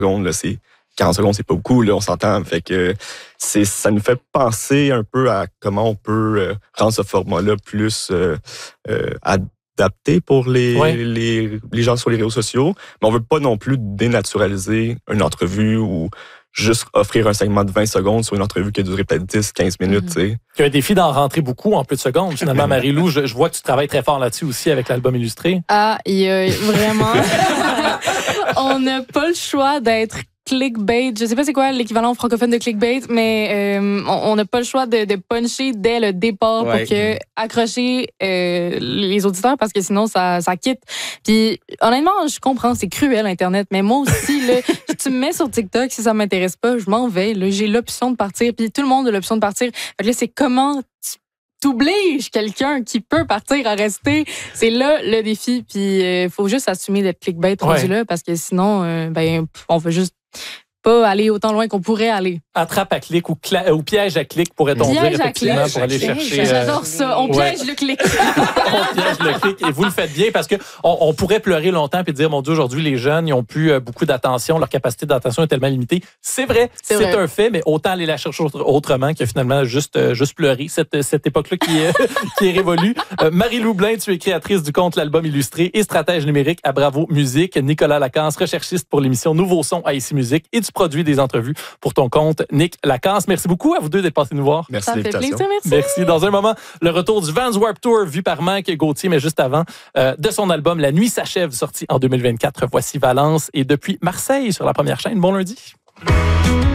secondes, là, 40 secondes, c'est pas beaucoup, là, on s'entend. Fait que ça nous fait penser un peu à comment on peut rendre ce format-là plus adapté pour les gens sur les réseaux sociaux. Mais on veut pas non plus dénaturaliser une entrevue ou juste offrir un segment de 20 secondes sur une entrevue qui a duré peut-être 10-15 minutes. Tu sais. Il y a un défi d'en rentrer beaucoup en peu de secondes. Finalement, Marie-Lou, je vois que tu travailles très fort là-dessus aussi avec l'album illustré. Ah, il y a vraiment... On n'a pas le choix d'être clickbait. Je sais pas c'est quoi l'équivalent francophone de clickbait, mais on n'a pas le choix de puncher dès le départ pour que accrocher les auditeurs parce que sinon ça quitte. Puis honnêtement, je comprends, c'est cruel Internet, mais moi aussi là, tu me mets sur TikTok si ça m'intéresse pas, je m'en vais. Là, j'ai l'option de partir, puis tout le monde a l'option de partir. Fait que là, c'est comment t'obliges quelqu'un qui peut partir à rester. C'est là le défi. Puis faut juste assumer d'être clickbait rendu là parce que sinon, on va juste pas aller autant loin qu'on pourrait aller. Attrape à clic ou piège à clic, pourrait-on dire, effectivement, pour aller chercher... J'adore ça. On piège le clic. On piège le clic. Et vous le faites bien parce que on pourrait pleurer longtemps et dire, mon Dieu, aujourd'hui, les jeunes, ils ont plus beaucoup d'attention. Leur capacité d'attention est tellement limitée. C'est vrai. C'est un fait, mais autant aller la chercher autrement que finalement juste pleurer. Cette époque-là qui est révolue. Marie-Lou Blin, tu es créatrice du compte L'Album illustré et stratège numérique à Bravo Musique. Nicolas Lacasse, recherchiste pour l'émission Nouveau Son à ICI Musique et tu produis des entrevues pour ton compte Nick Lacasse. Merci beaucoup à vous deux d'être passés nous voir. Merci de l'invitation. Merci. Dans un moment, le retour du Vans Warped Tour vu par Mike Gauthier, mais juste avant, de son album La Nuit s'achève, sorti en 2024. Voici Valence et depuis Marseille sur la première chaîne. Bon lundi.